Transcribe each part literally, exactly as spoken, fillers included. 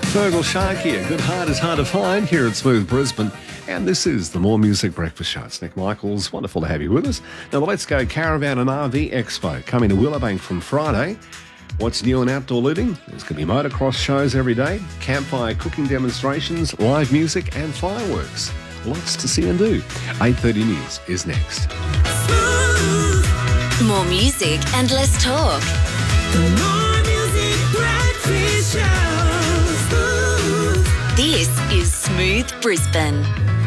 Fergal Shark here. Good heart is hard to find here at Smooth Brisbane. And this is the More Music Breakfast Show. It's Nick Michaels. Wonderful to have you with us. Now, the Let's Go Caravan and R V Expo coming to Willowbank from Friday. What's new in outdoor living? There's going to be motocross shows every day, campfire cooking demonstrations, live music and fireworks. Lots to see and do. eight thirty News is next. More music and less talk. The More Music Breakfast Show. This is Smooth Brisbane.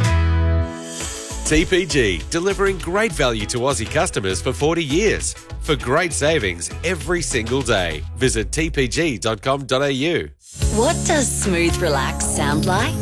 T P G, delivering great value to Aussie customers for forty years. For great savings every single day. Visit t p g dot com dot a u. What does Smooth Relax sound like?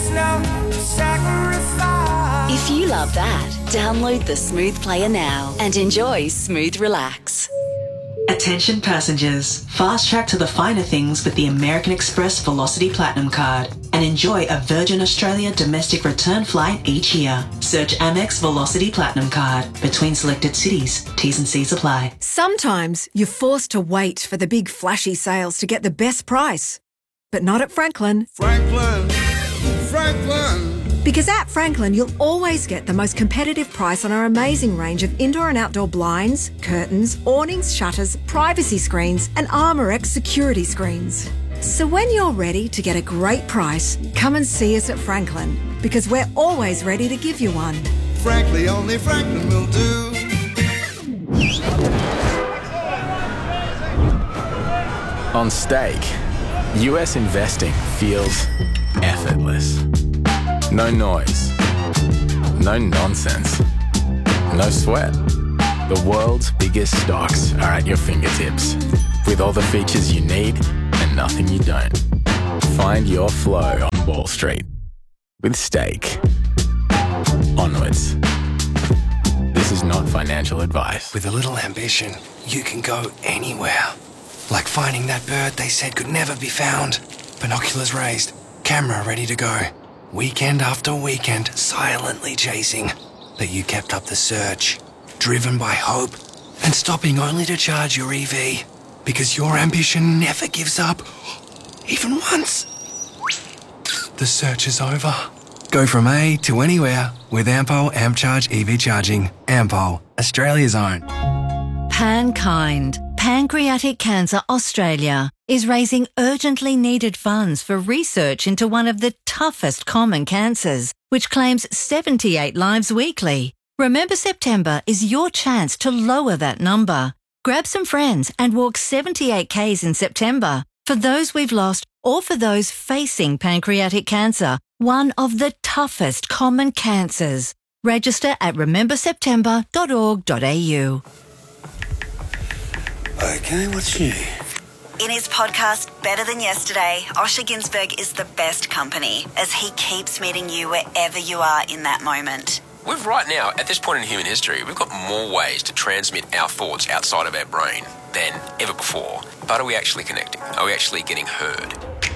If you love that, download the Smooth Player now and enjoy Smooth Relax. Attention passengers, fast track to the finer things with the American Express Velocity Platinum Card and enjoy a Virgin Australia domestic return flight each year. Search Amex Velocity Platinum Card between selected cities. T's and C's apply. Sometimes you're forced to wait for the big flashy sales to get the best price. But not at Franklin. Franklin, Franklin. Because at Franklin, you'll always get the most competitive price on our amazing range of indoor and outdoor blinds, curtains, awnings, shutters, privacy screens, and ArmorX security screens. So when you're ready to get a great price, come and see us at Franklin, because we're always ready to give you one. Frankly, only Franklin will do. On Stake, U S investing feels effortless. No noise, no nonsense, no sweat. The world's biggest stocks are at your fingertips, with all the features you need and nothing you don't. Find your flow on Wall Street with Stake. Onwards. This is not financial advice. With a little ambition, you can go anywhere. Like finding that bird they said could never be found. Binoculars raised, camera ready to go. Weekend after weekend, silently chasing. But you kept up the search, driven by hope, and stopping only to charge your E V. Because your ambition never gives up, even once. The search is over. Go from A to anywhere with Ampol AmpCharge E V charging. Ampol, Australia's own. Pankind, Pancreatic Cancer Australia, is raising urgently needed funds for research into one of the toughest common cancers, which claims seventy-eight lives weekly. Remember September is your chance to lower that number. Grab some friends and walk seventy-eight kays in September for those we've lost or for those facing pancreatic cancer, one of the toughest common cancers. Register at remember september dot org dot a u. Okay, what's new? In his podcast, Better Than Yesterday, Osher Ginsberg is the best company as he keeps meeting you wherever you are in that moment. We've right now, at this point in human history, we've got more ways to transmit our thoughts outside of our brain than ever before. But are we actually connecting? Are we actually getting heard?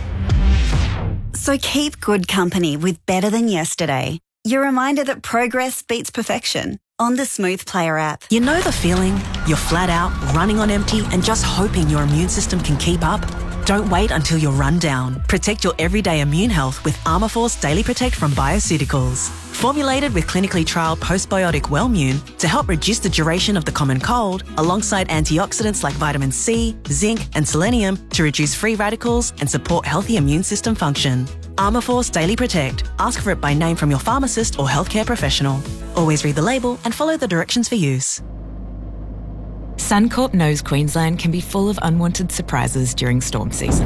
So keep good company with Better Than Yesterday. Your reminder that progress beats perfection on the Smooth Player app. You know the feeling? You're flat out, running on empty, and just hoping your immune system can keep up? Don't wait until you're run down. Protect your everyday immune health with Armourforce Daily Protect from Bioceuticals. Formulated with clinically trialled postbiotic Wellmune to help reduce the duration of the common cold, alongside antioxidants like vitamin C, zinc, and selenium to reduce free radicals and support healthy immune system function. Armourforce Daily Protect. Ask for it by name from your pharmacist or healthcare professional. Always read the label and follow the directions for use. Suncorp knows Queensland can be full of unwanted surprises during storm season.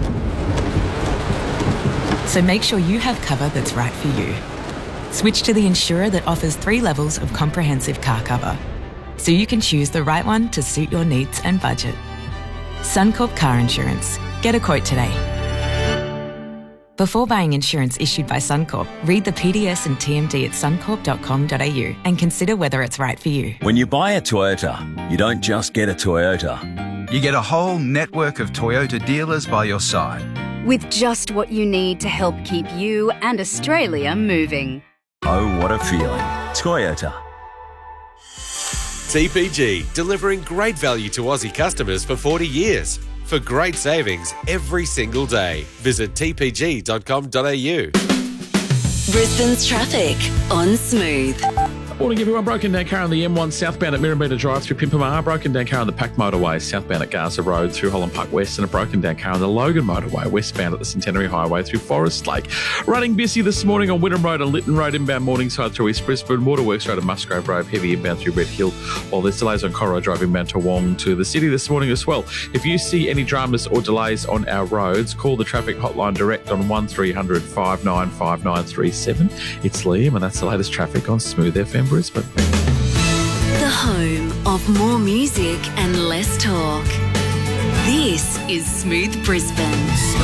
So make sure you have cover that's right for you. Switch to the insurer that offers three levels of comprehensive car cover, so you can choose the right one to suit your needs and budget. Suncorp Car Insurance. Get a quote today. Before buying insurance issued by Suncorp, read the P D S and T M D at suncorp dot com dot a u and consider whether it's right for you. When you buy a Toyota, you don't just get a Toyota. You get a whole network of Toyota dealers by your side. With just what you need to help keep you and Australia moving. Oh, what a feeling. Toyota. T P G, delivering great value to Aussie customers for forty years. For great savings every single day, visit t p g dot com dot a u. Brisbane's traffic on Smooth. Morning, everyone. Broken down car on the M one southbound at Mirrabooka Drive through Pimpamar. Broken down car on the Pack Motorway southbound at Gaza Road through Holland Park West, and a broken down car on the Logan Motorway westbound at the Centenary Highway through Forest Lake. Running busy this morning on Wynnum Road and Lytton Road inbound Morningside through East Brisbane. Waterworks Road and Musgrave Road heavy inbound through Red Hill, while there's delays on Corro Drive inbound to Wong to the city this morning as well. If you see any dramas or delays on our roads, call the traffic hotline direct on one three hundred five nine five nine three seven. It's Liam, and that's the latest traffic on Smooth F M Brisbane. The home of more music and less talk. This is Smooth Brisbane.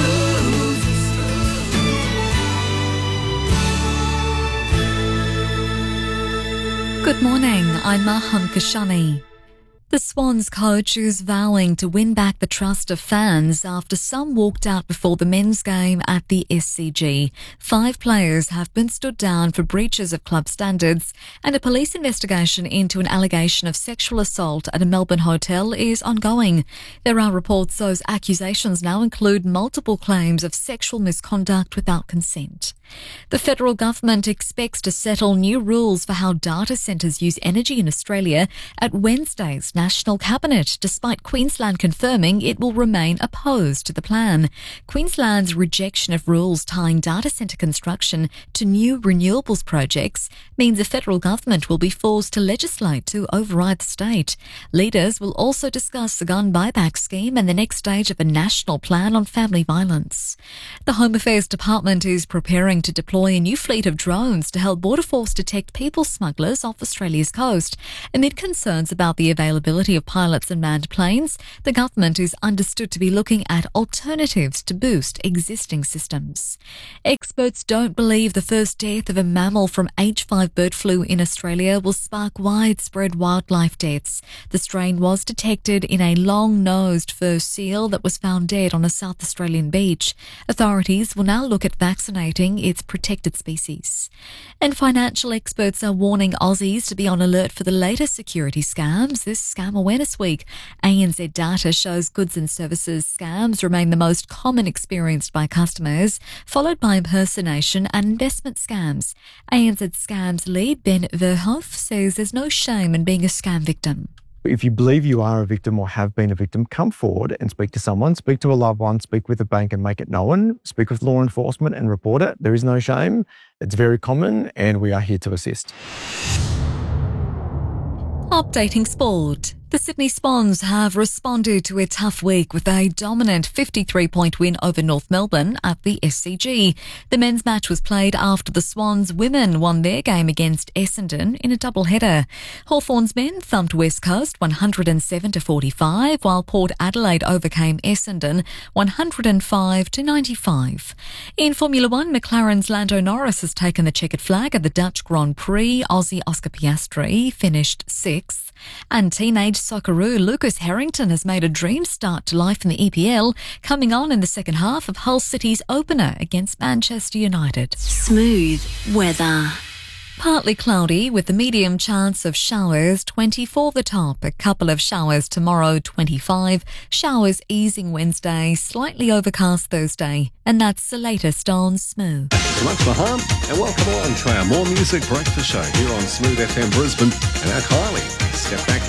Good morning, I'm Mahan Kashani. The Swans coach is vowing to win back the trust of fans after some walked out before the men's game at the S C G. Five players have been stood down for breaches of club standards, and a police investigation into an allegation of sexual assault at a Melbourne hotel is ongoing. There are reports those accusations now include multiple claims of sexual misconduct without consent. The federal government expects to settle new rules for how data centres use energy in Australia at Wednesday's National Cabinet, despite Queensland confirming it will remain opposed to the plan. Queensland's rejection of rules tying data centre construction to new renewables projects means the federal government will be forced to legislate to override the state. Leaders will also discuss the gun buyback scheme and the next stage of a national plan on family violence. The Home Affairs Department is preparing to deploy a new fleet of drones to help Border Force detect people smugglers off Australia's coast. Amid concerns about the availability of pilots and manned planes, the government is understood to be looking at alternatives to boost existing systems. Experts don't believe the first death of a mammal from H five bird flu in Australia will spark widespread wildlife deaths. The strain was detected in a long-nosed fur seal that was found dead on a South Australian beach. Authorities will now look at vaccinating its protected species. And financial experts are warning Aussies to be on alert for the latest security scams this Scam Awareness Week. A N Z data shows goods and services scams remain the most common experienced by customers, followed by impersonation and investment scams. A N Z Scams lead Ben Verhoef says there's no shame in being a scam victim. If you believe you are a victim or have been a victim, come forward and speak to someone, speak to a loved one, speak with a bank and make it known, speak with law enforcement and report it. There is no shame. It's very common and we are here to assist. Updating sport. The Sydney Swans have responded to a tough week with a dominant fifty-three point win over North Melbourne at the S C G. The men's match was played after the Swans women won their game against Essendon in a doubleheader. Hawthorn's men thumped West Coast one hundred seven to forty-five, while Port Adelaide overcame Essendon one hundred five to ninety-five. In Formula One, McLaren's Lando Norris has taken the checkered flag at the Dutch Grand Prix. Aussie Oscar Piastri finished sixth, and teenage Socceroo Lucas Harrington has made a dream start to life in the E P L, coming on in the second half of Hull City's opener against Manchester United. Smooth weather. Partly cloudy with a medium chance of showers, twenty-four the top. A couple of showers tomorrow, twenty-five. Showers easing Wednesday, slightly overcast Thursday. And that's the latest on Smooth. Thanks so much, Mahan, and welcome along to our More Music Breakfast Show here on Smooth F M Brisbane. And our Kylie, step back